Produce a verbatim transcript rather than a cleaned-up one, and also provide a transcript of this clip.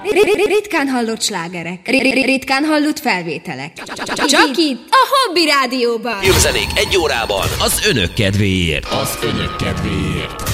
Ritkán hallott slágerek. Ritkán hallott felvételek. Csak itt, a Hobby Rádióban. Jó zenék egy órában az önök kedvéért. Az önök kedvéért.